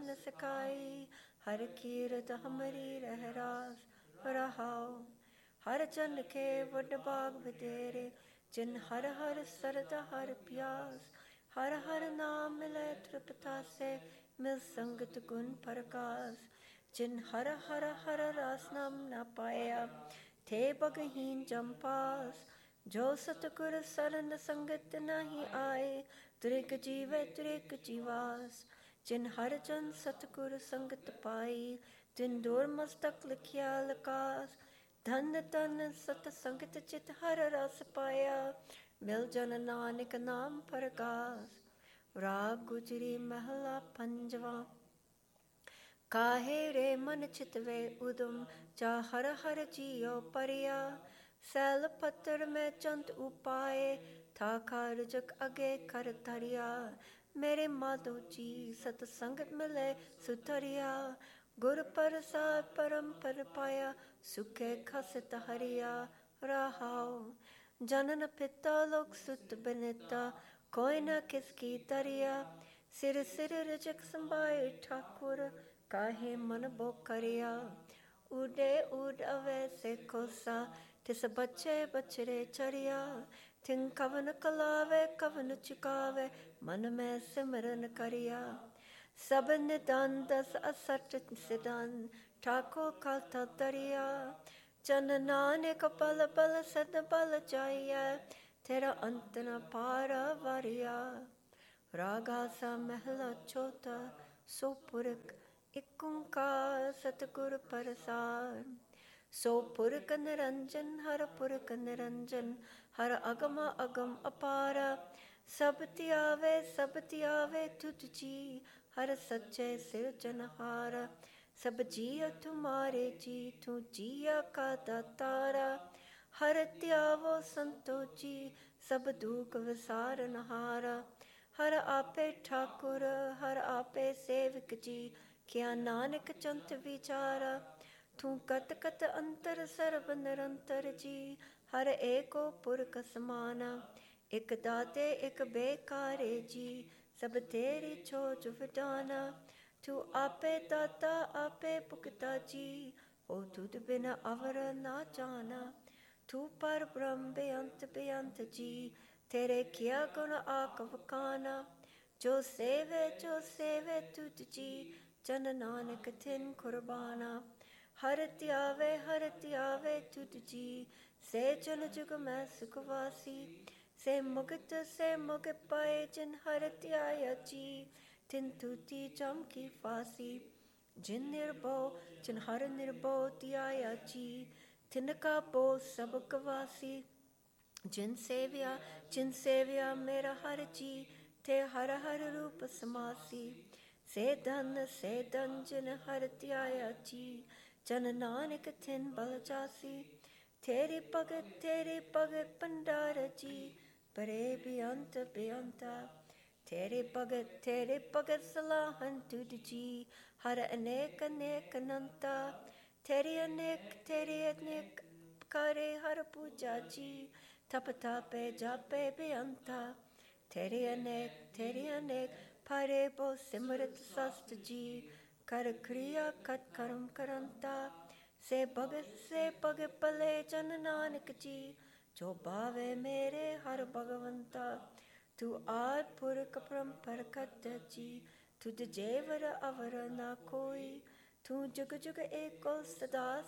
मन सिखाई, हर कीरत हमरी रह रास रहाओ। हर जन के वड भाग बतेरे, जिन हर हर सरदा हर प्यास। हर हर नाम मिले तृप्ता से, मिल संगत गुण प्रकाश। जिन हर हर हर रास नाम न पाया, थे भगहीन जम पास। जो सतगुर सरन संगत नहीं आए, त्रिग जीवे त्रिग जीवास। जिन हर जन सतगुर संगत पाई, तिन दूर मस्तक लिखिया लकास। धन धन सत संगत चित हर रस पाया, मिल जन नानक नाम प्रकाश। राग गुजरी महला पंजवा। काहे रे मन चितवे उदम, जा हर हर जियो परिया। सैल पत्थर में चंद उपाय, था कार जग अगे कर धरिया। मेरे माधो जी सतसंग मिले सुधरिया, गुर प्रसाद परम पर पाया, सुखे खसत हरिया रहाओ। जनन पिता लोक सुत बनेता, कोई न किसकी तरिया। सिर सिर रजक संभाए ठाकुर, काहे मन बो करिया। उड़े उड़ अवे से खोसा, तिस बच्चे बछरे चरिया। थिंग कवन कलावे कवन चुकावे, मन में सिमरन करिया। सब निदान दस असट सिदान, ठाकुर कथा तरिया। चन नानक बल बल सद बल जाइया, तेरा अंत न पार वारिया। रागा सा महला चौथा। सो पुरख एक ओंकार सतगुर प्रसाद। सो पुरख निरंजन हर पुरख निरंजन, हर अगम अगम अपारा। सब त्यावे तुझ जी, हर सच्चे सिरजनहारा। सब जिय तुम्हारे जी, तू जिया का दातारा। हर त्यावो संतो जी, सब दुख विसारनहारा। हर आपे ठाकुर हर आपे सेवक जी, किया नानक चंत विचारा। तू कत कत अंतर सर्व निरंतर जी, हर एको पुरख समाना। एक दाते एक बेकारे जी, सब तेरी छोज विधाना। तू आपे दाता आपे पुखता जी, हो तुध बिन अवर ना जाना। तू पर ब्रह्म बेअंत जी, तेरे किया गुण आक वखाना। जो सेवे तुझ जी, जन नानक तिन कुर्बाना। हर त्यावे तुझ जी, से जन जुग में सुखवासी। से मुगत पाए जिन हर त्याया जी, तिन तुति जम की फांसी। जिन हर निर्भो त्याया जी, तिनका बो सब गवासी। जिन सेव्या मेरा हर जी, थे हर हर रूप समासी। से धन जिन हर त्याया जी, जन नानक थिन बल जासी। तेरी भगत भंडार जी, परे बेअंता। तेरे भगत सलाहन तुझ जी, हर अनेक अनंता। तेरे अनेक करे हर पूजा जी, तप तापे जापे बेअंता। तेरे अनेक परे बो सिमरत सस्त जी, कर क्रिया कत कर्म करंता। से भगत भले जन नानक जी, जो भावे मेरे हर भगवंता। तू आद पुरख परंपर कत जी, तुझ जेवर अवर ना कोई। तू जुग जुग एको सदा